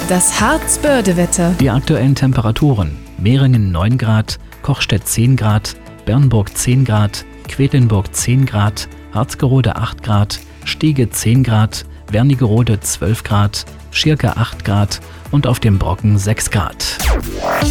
Das Harz-Börde-Wetter. Die aktuellen Temperaturen: Mehringen 9 Grad, Kochstedt 10 Grad, Bernburg 10 Grad, Quedlinburg 10 Grad, Harzgerode 8 Grad, Stiege 10 Grad, Wernigerode 12 Grad, Schirke 8 Grad und auf dem Brocken 6 Grad.